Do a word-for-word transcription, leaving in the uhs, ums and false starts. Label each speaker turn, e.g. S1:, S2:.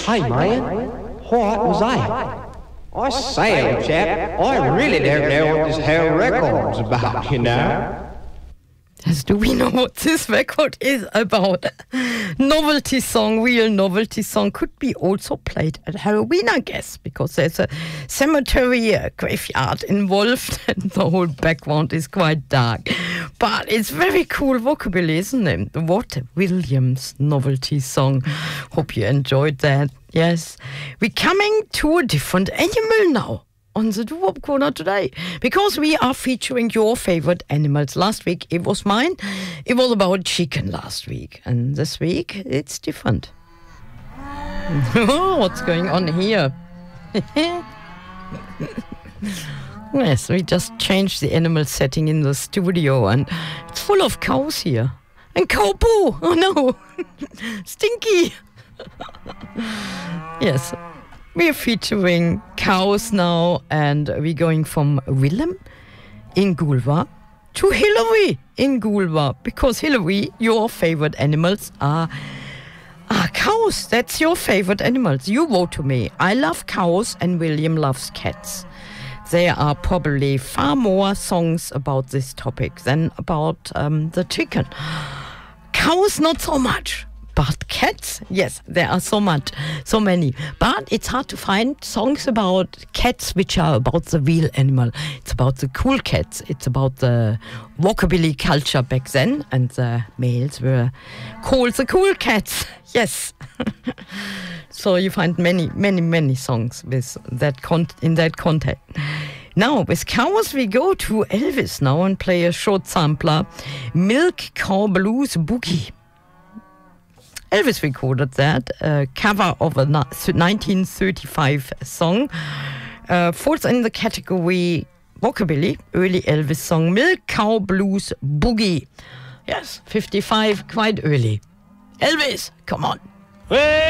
S1: Hey, man, what was that? I say, old chap, I really don't know what this whole record's about, you know.
S2: Yes, do we know what this record is about? Novelty song, real novelty song, could be also played at Halloween, I guess, because there's a cemetery, a graveyard involved, and the whole background is quite dark. But it's very cool vocabulary, isn't it? What Williams novelty song. Hope you enjoyed that. Yes, we're coming to a different animal now on the Doo-Wop Corner today, because we are featuring your favorite animals. Last week it was mine. It was about chicken last week, and this week it's different. What's going on here? Yes, we just changed the animal setting in the studio, and it's full of cows here. And cow poo! Oh no! Stinky! Yes. We're featuring cows now, and we're going from Willem in Goolwa to Hillary in Goolwa, because Hillary, your favorite animals are, are cows. That's your favorite animals. You vote to me. I love cows and William loves cats. There are probably far more songs about this topic than about um, the chicken. Cows, not so much. But cats, yes, there are so much, so many. But it's hard to find songs about cats which are about the real animal. It's about the cool cats. It's about the rockabilly culture back then, and the males were called the cool cats. Yes. So you find many, many, many songs with that con- in that context. Now, with cows, we go to Elvis now and play a short sampler, Milk Cow Blues Boogie. Elvis recorded that, a cover of a nineteen thirty-five song. Uh, falls in the category rockabilly, early Elvis song, Milk Cow Blues Boogie. Yes, fifty-five, quite early. Elvis, come on. Hey!